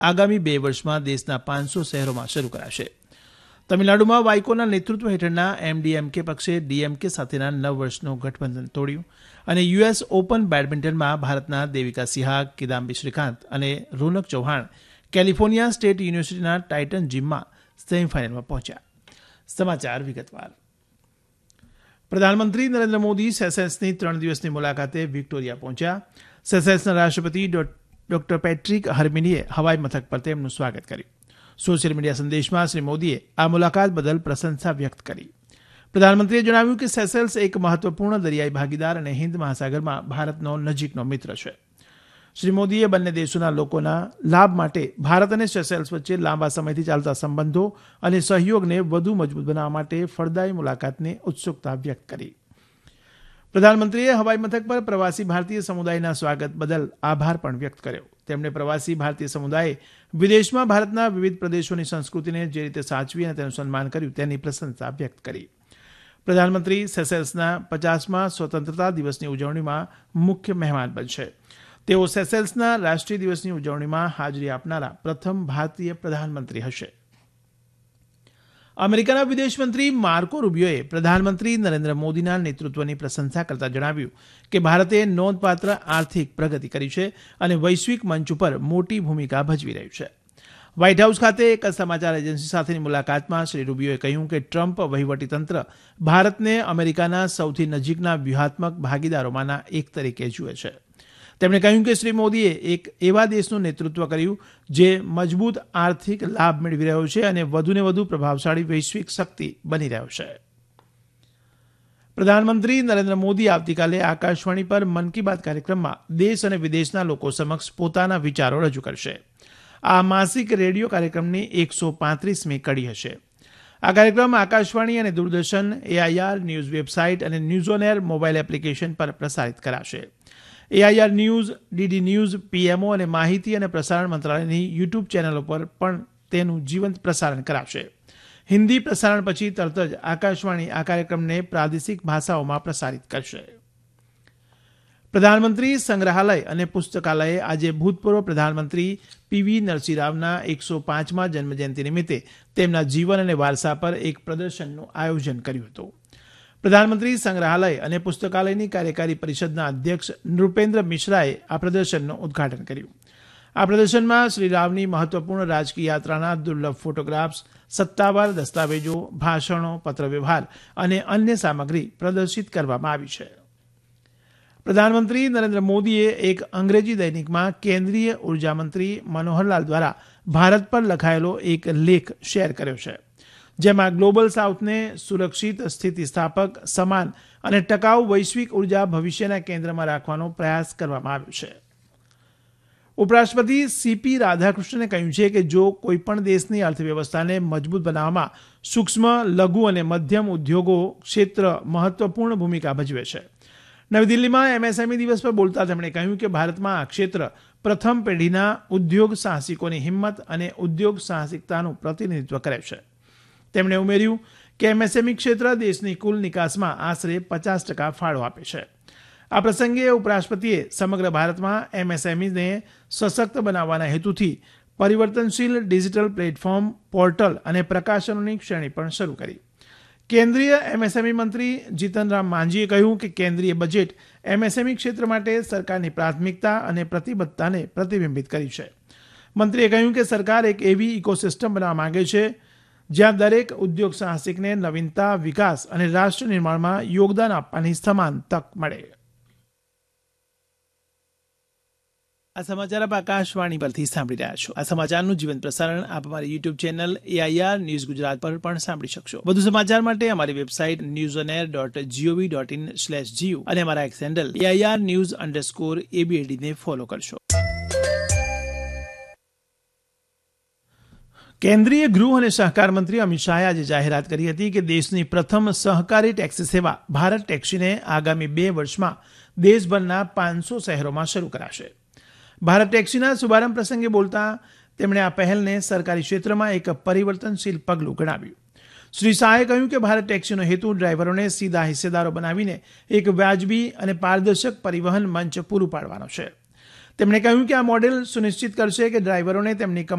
આગામી 2 વર્ષમાં દેશના 500 શહેરોમાં શરૂ કરાશે. તમિલનાડુમાં વાઇકોના નેતૃત્વ હેઠળના એમડીએમકે પક્ષે ડીએમકે સાથેના 9 વર્ષનું ગઠબંધન તોડ્યું અને યુએસ ઓપન બેડમિન્ટનમાં ભારતના દેવિકા સિહાગ, કિદામ્બી શ્રીકાંત અને રોનક ચૌહાણ કેલિફોર્નિયા સ્ટેટ યુનિવર્સિટીના ટાઇટન જીમમાં સેમીફાઇનલમાં પહોંચ્યા. સમાચાર વિગતવાર. પ્રધાનમંત્રી નરેન્દ્ર મોદી સેશેલ્સની 3 દિવસની મુલાકાતે વિક્ટોરિયા પહોંચ્યા. સેશેલ્સના રાષ્ટ્રપતિ ડોક્ટર પેટ્રિક હર્મિનીએ હવાઈ મથક પર તેમનું સ્વાગત કર્યું. સોશિયલ મીડિયા સંદેશમાં શ્રી મોદીએ આ મુલાકાત બદલ પ્રશંસા વ્યક્ત કરી. પ્રધાનમંત્રીએ જણાવ્યું કે સેશેલ્સ એક મહત્વપૂર્ણ દરિયાઈ ભાગીદાર અને હિન્દ મહાસાગરમાં ભારતનો નજીકનો મિત્ર છે. શ્રી મોદીએ બંને દેશોના લોકોના લાભ માટે ભારત અને સેશેલ્સ વચ્ચે લાંબા સમયથી ચાલતા સંબંધો અને સહયોગને વધુ મજબૂત બનાવવા માટે ફળદાયી મુલાકાતની ઉત્સુકતા વ્યક્ત કરી. પ્રધાનમંત્રીએ હવાઈ મથક પર પ્રવાસી ભારતીય સમુદાયના સ્વાગત બદલ આભાર પણ વ્યક્ત કર્યો. તેમણે પ્રવાસી ભારતીય સમુદાયે વિદેશમાં ભારતના વિવિધ પ્રદેશોની સંસ્કૃતિને જે રીતે સાચવી અને તેનું સન્માન કર્યું તેની પ્રશંસા વ્યક્ત કરી. પ્રધાનમંત્રી સેશેલ્સના 50મા સ્વતંત્રતા દિવસની ઉજવણીમાં મુખ્ય મહેમાન બનશે. તેઓ સેશેલ્સના રાષ્ટ્રીય દિવસની ઉજવણીમાં હાજરી આપનારા પ્રથમ ભારતીય પ્રધાનમંત્રી હશે. અમેરિકાના વિદેશમંત્રી માર્કો રૂબિયોએ પ્રધાનમંત્રી નરેન્દ્ર મોદીના નેતૃત્વની પ્રશંસા કરતા જણાવ્યું કે ભારતે નોંધપાત્ર આર્થિક પ્રગતિ કરી છે અને વૈશ્વિક મંચ ઉપર મોટી ભૂમિકા ભજવી રહ્યું છે. વ્હાઇટ હાઉસ ખાતે એક સમાચાર એજન્સી સાથેની મુલાકાતમાં શ્રી રૂબિયોએ કહ્યું કે ટ્રમ્પ વહીવટીતંત્ર ભારતને અમેરિકાના સૌથી નજીકના વ્યૂહાત્મક ભાગીદારોમાંના એક તરીકે જુએ છે. તેમણે કહ્યું કે શ્રી મોદીએ એક એવા દેશનું નેતૃત્વ કર્યું જે મજબૂત આર્થિક લાભ મેળવી રહ્યો છે અને વધુને વધુ પ્રભાવશાળી વૈશ્વિક શક્તિ બની રહ્યો છે. પ્રધાનમંત્રી નરેન્દ્ર મોદી આવતીકાલે આકાશવાણી પર મન કી બાત કાર્યક્રમમાં દેશ અને વિદેશના લોકો સમક્ષ પોતાના વિચારો રજૂ કરશે. આ માસિક રેડિયો કાર્યક્રમની 135મી કડી હશે. આ કાર્યક્રમ આકાશવાણી અને દૂરદર્શન, એઆઈઆર ન્યૂઝ વેબસાઇટ અને news on air mobile application પર પ્રસારિત કરાશે. AIR news, DD news, PMO અને માહિતી અને પ્રસારણ મંત્રાલયની યુટ્યુબ ચેનલો પર પણ તેનું જીવંત પ્રસારણ કરાશે. હિન્દી પ્રસારણ પછી તરત જ આકાશવાણી આ કાર્યક્રમને પ્રાદેશિક ભાષાઓમાં પ્રસારિત કરશે. પ્રધાનમંત્રી સંગ્રહાલય અને પુસ્તકાલયે આજે ભૂતપૂર્વ પ્રધાનમંત્રી પીવી નરસિંહ રાવના 105મા જન્મજયંતિ નિમિત્તે તેમના જીવન અને વારસા પર એક પ્રદર્શનનું આયોજન કર્યું હતું. પ્રધાનમંત્રી સંગ્રહાલય અને પુસ્તકાલયની કાર્યકારી પરિષદના અધ્યક્ષ નૃપેન્દ્ર મિશ્રાએ આ પ્રદર્શનનું ઉદઘાટન કર્યું. આ પ્રદર્શનમાં શ્રી રાવની મહત્વપૂર્ણ રાજકીય યાત્રાના દુર્લભ ફોટોગ્રાફ્સ, સત્તાવાર દસ્તાવેજો, ભાષણો, પત્રવ્યવહાર અને અન્ય સામગ્રી પ્રદર્શિત કરવામાં આવી છે. પ્રધાનમંત્રી નરેન્દ્ર મોદીએ એક અંગ્રેજી દૈનિકમાં કેન્દ્રીય ઉર્જા મંત્રી મનોહરલાલ દ્વારા ભારત પર લખાયેલો એક લેખ શેર કર્યો છે, જેમાં ગ્લોબલ સાઉથને સુરક્ષિત, સ્થિતિસ્થાપક, સમાન અને ટકાઉ વૈશ્વિક ઉર્જા ભવિષ્યના કેન્દ્રમાં રાખવાનો પ્રયાસ કરવામાં આવ્યો છે. ઉપરાષ્ટ્રપતિ સીપી રાધાકૃષ્ણને કહ્યું છે કે જો કોઈપણ દેશની અર્થવ્યવસ્થાને મજબૂત બનાવવામાં સૂક્ષ્મ, લઘુ અને મધ્યમ ઉદ્યોગો ક્ષેત્ર મહત્વપૂર્ણ ભૂમિકા ભજવે છે. નવી દિલ્હીમાં એમએસએમઈ દિવસ પર બોલતા તેમણે કહ્યું કે ભારતમાં આ ક્ષેત્ર પ્રથમ પેઢીના ઉદ્યોગ સાહસિકોની હિંમત અને ઉદ્યોગ સાહસિકતાનું પ્રતિનિધિત્વ કરે છે. તેમણે ઉમેર્યું કે એમએસએમઈ ક્ષેત્ર દેશની કુલ નિકાસમાં આશરે 50% ફાળો આપે છે. આ પ્રસંગે ઉપરાષ્ટ્રપતિએ સમગ્ર ભારતમાં એમએસએમઈને સશક્ત બનાવવાના હેતુથી પરિવર્તનશીલ ડિજિટલ પ્લેટફોર્મ, પોર્ટલ અને પ્રકાશનોની શ્રેણી પણ શરૂ કરી. કેન્દ્રીય એમએસએમઈ મંત્રી જીતન રામ માંઝીએ કહ્યું કે કેન્દ્રીય બજેટ એમએસએમઈ ક્ષેત્ર માટે સરકારની પ્રાથમિકતા અને પ્રતિબદ્ધતાને પ્રતિબિંબિત કરી છે. મંત્રીએ કહ્યું કે સરકાર એક એવી ઇકોસિસ્ટમ બનાવવા માંગે છે જ્યાં દરેક ઉદ્યોગ સાહસિકને નવીનતા, વિકાસ અને રાષ્ટ્ર નિર્માણમાં યોગદાન આપવાની સમાન તક મળે. આ સમાચાર આપ આકાશવાણી પરથી સાંભળી રહ્યા છો. આ સમાચારનું જીવંત પ્રસારણ આપ અમારી YouTube channel AIR news Gujarat પર પણ સાંભળી શકશો. વધુ સમાચાર માટે અમારી વેબસાઇટ newsonair.gov.in/gu અને અમારા એક્સ હેન્ડલ AIR_news_ABAD ને ફોલો કરશો. કેન્દ્રીય ગૃહ અને સહકાર મંત્રી અમિત શાહે આજે જાહેરાત કરી હતી કે દેશની પ્રથમ સહકારી ટેક્સી સેવા ભારત ટેક્સીને આગામી 2 વર્ષમાં દેશભરના 500 શહેરોમાં શરૂ કરાશે. ભારત ટેક્સીના શુભારંભ પ્રસંગે બોલતા તેમણે આ પહેલને સરકારી ક્ષેત્રમાં એક પરિવર્તનશીલ પગલું ગણાવ્યું. શ્રી શાહે કહ્યું કે ભારત ટેક્સીનો હેતુ ડ્રાઈવરોને સીધા હિસ્સેદારો બનાવીને એક વ્યાજબી અને પારદર્શક પરિવહન મંચ પૂરું પાડવાનો છે. તેમણે કહ્યું કે આ મોડેલ સુનિશ્ચિત કરશે કે ડ્રાઈવરોને તેમની